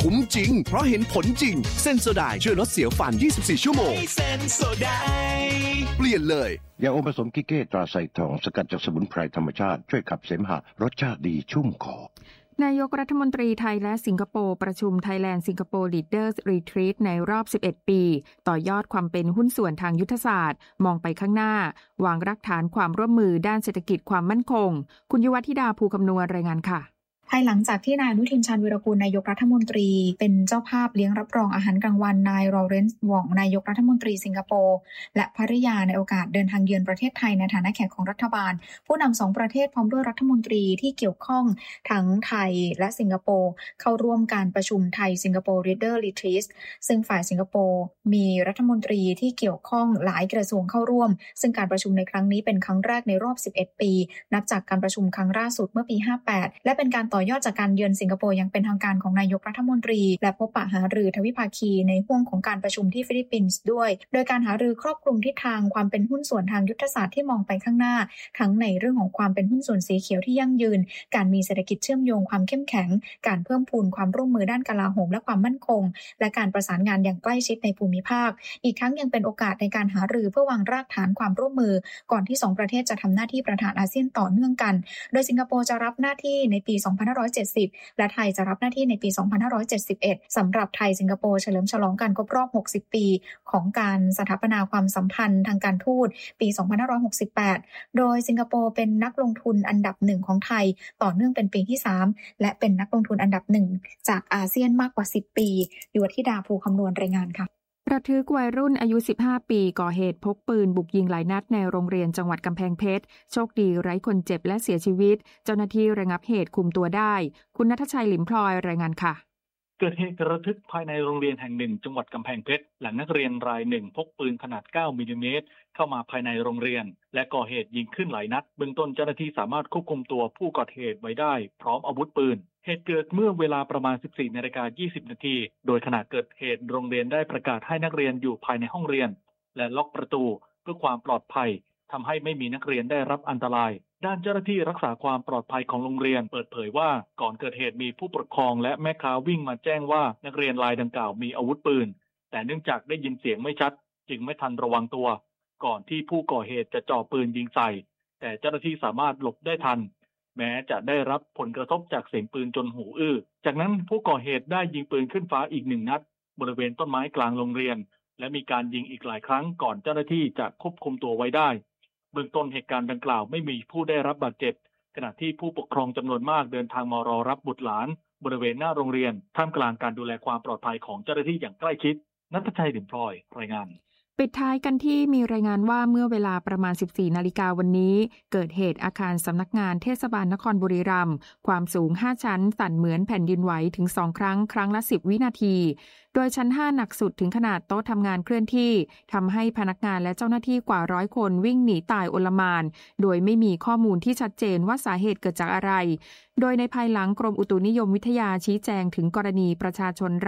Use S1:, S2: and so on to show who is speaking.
S1: คุ้มจริงเพราะเห็นผลจริงเซนโซไดช่วยลดเสียวฟัน24ชั่วโมงเซนโซไดเปลี่ยนเลย
S2: ยาอมผสมกิเก้ตราไซทองสกัดจากสมุนไพรธรรมชาติช่วยขับเสมหะรสชาติดีชุ่มคอน
S3: ายกรัฐมนตรีไทยและสิงคโปร์ประชุม Thailand Singapore Leaders Retreat ในรอบ11ปีต่อยอดความเป็นหุ้นส่วนทางยุทธศาสตร์มองไปข้างหน้าวางรากฐานความร่วมมือด้านเศรษฐกิจความมั่นคงคุณยุวธิดาภูคำนวณรายงานค่ะ
S4: ภายหลังจากที่นายอนุทินชาญวีรกูลนายกรัฐมนตรีเป็นเจ้าภาพเลี้ยงรับรองอาหารกลางวันนายลอเรนซ์วองนายกรัฐมนตรีสิงคโปร์และภริยาในโอกาสเดินทางเยือนประเทศไทยในฐานะแขกของรัฐบาลผู้นำ2ประเทศพร้อมด้วยรัฐมนตรีที่เกี่ยวข้องทั้งไทยและสิงคโปร์เข้าร่วมการประชุมไทยสิงคโปร์ Leader Retreat ซึ่งฝ่ายสิงคโปร์มีรัฐมนตรีที่เกี่ยวข้องหลายกระทรวงเข้าร่วมซึ่งการประชุมในครั้งนี้เป็นครั้งแรกในรอบ11ปีนับจากการประชุมครั้งล่าสุดเมื่อปี58และเป็นการต่อยอดจากการเยือนสิงคโปร์ยังเป็นทางการของนายกรัฐมนตรีและพบปะหารือทวิภาคีในห้วงของการประชุมที่ฟิลิปปินส์ด้วยโดยการหารือครอบคลุมทิศทางความเป็นหุ้นส่วนทางยุทธศาสตร์ที่มองไปข้างหน้าทั้งในเรื่องของความเป็นหุ้นส่วนสีเขียวที่ยั่งยืนการมีเศรษฐกิจเชื่อมโยงความเข้มแข็งการเพิ่มพูนความร่วมมือด้านกลาโหมและความมั่นคงและการประสานงานอย่างใกล้ชิดในภูมิภาคอีกทั้งยังเป็นโอกาสในการหารือเพื่อวางรากฐานความร่วมมือก่อนที่2ประเทศจะทำหน้าที่ประธานอาเซียนต่อเนื่องกันโดยสิงคโปร์จะรับหน้าที่ในปี2570และไทยจะรับหน้าที่ในปี2571สำหรับไทยสิงคโปร์เฉลิมฉลองการครบรอบ60ปีของการสถาปนาความสัมพันธ์ทางการทูตปี2568โดยสิงคโปร์เป็นนักลงทุนอันดับ1ของไทยต่อเนื่องเป็นปีที่3และเป็นนักลงทุนอันดับ1จากอาเซียนมากกว่า10ปียุวธิดาภูคำนวณรายงานค่ะ
S3: ระทึกวัยรุ่นอายุ15ปีก่อเหตุพกปืนบุกยิงหลายนัดในโรงเรียนจังหวัดกำแพงเพชรโชคดีไร้คนเจ็บและเสียชีวิตเจ้าหน้าที่ระงับเหตุคุมตัวได้คุณณัฐชัยหลิมพลอยรายงานค่ะ
S5: เกิดเหตุระทึกภายในโรงเรียนแห่งหนึ่งจังหวัดกำแพงเพชรหลังนักเรียนรายหนึ่งพกปืนขนาด9มิลลิเมตรเข้ามาภายในโรงเรียนและก่อเหตุยิงขึ้นหลายนัดเบื้องต้นเจ้าหน้าที่สามารถควบคุมตัวผู้ก่อเหตุไว้ได้พร้อมอาวุธปืนเหตุเกิดเมื่อเวลาประมาณ 14:20 น.โดยขณะเกิดเหตุโรงเรียนได้ประกาศให้นักเรียนอยู่ภายในห้องเรียนและล็อกประตูเพื่อความปลอดภัยทำให้ไม่มีนักเรียนได้รับอันตรายด้านเจ้าหน้าที่รักษาความปลอดภัยของโรงเรียนเปิดเผยว่าก่อนเกิดเหตุมีผู้ปกครองและแม่ค้าวิ่งมาแจ้งว่านักเรียนรายดังกล่าวมีอาวุธปืนแต่เนื่องจากได้ยินเสียงไม่ชัดจึงไม่ทันระวังตัวก่อนที่ผู้ก่อเหตุจะจ่อปืนยิงใส่แต่เจ้าหน้าที่สามารถหลบได้ทันแม้จะได้รับผลกระทบจากเสียงปืนจนหูอื้อจากนั้นผู้ก่อเหตุได้ยิงปืนขึ้นฟ้าอีก1 นัดบริเวณต้นไม้กลางโรงเรียนและมีการยิงอีกหลายครั้งก่อนเจ้าหน้าที่จะควบคุมตัวไว้ได้เบื้องต้นเหตุการณ์ดังกล่าวไม่มีผู้ได้รับบาดเจ็บขณะที่ผู้ปกครองจำนวนมากเดินทางมารอรับบุตรหลานบริเวณหน้าโรงเรียนท่ามกลางการดูแลความปลอดภัยของเจ้าหน้าที่อย่างใกล้ชิดณัฐชัย หลิมพลอยรายงาน
S3: ปิดท้ายกันที่มีรายงานว่าเมื่อเวลาประมาณ 14 นาฬิกาวันนี้เกิดเหตุอาคารสำนักงานเทศบาลนครบุรีรัมย์ความสูง5ชั้นสั่นเหมือนแผ่นดินไหวถึง2 ครั้งครั้งละ10 วินาทีโดยชั้น5หนักสุดถึงขนาดโต๊ะทำงานเคลื่อนที่ทำให้พนักงานและเจ้าหน้าที่กว่า100 คนวิ่งหนีตายโอลหม่านโดยไม่มีข้อมูลที่ชัดเจนว่าสาเหตุเกิดจากอะไรโดยในภายหลังกรมอุตุนิยมวิทยาชี้แจงถึงกรณีประชาชน